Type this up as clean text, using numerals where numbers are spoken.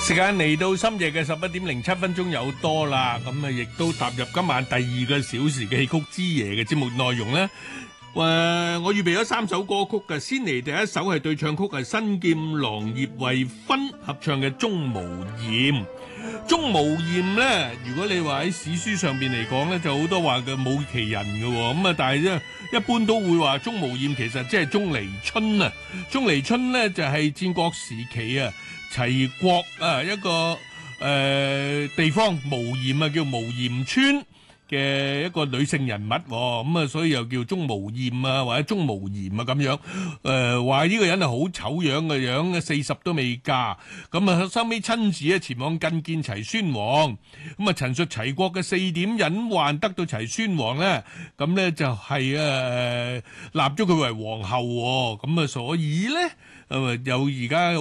時間嚟到深夜嘅11:07有多啦，咁啊亦都踏入今晚第2個小時嘅戲曲之夜嘅節目內容咧。我預備咗3首歌曲嘅，先嚟第一首係對唱曲，係新劍郎葉惠芬合唱嘅《鍾無艷》。鍾無艷咧，如果你話喺史書上邊嚟講咧，就好多話嘅冇其人嘅喎，咁啊，但係咧一般都會話鍾無艷其實即係鍾離春啊。鍾離春咧就係戰國時期啊，齊國啊一個地方無艷啊，叫無艷村嘅一個女性人物，咁啊，所以又叫鍾無艷啊，或者鍾無艷啊咁樣。話呢個人係好醜樣嘅樣，40都未嫁，咁啊收尾親自咧前往覲見齊宣王，咁啊陳述齊國嘅4點隱患，得到齊宣王咧，咁咧就係立咗佢為皇后，咁啊所以咧有而家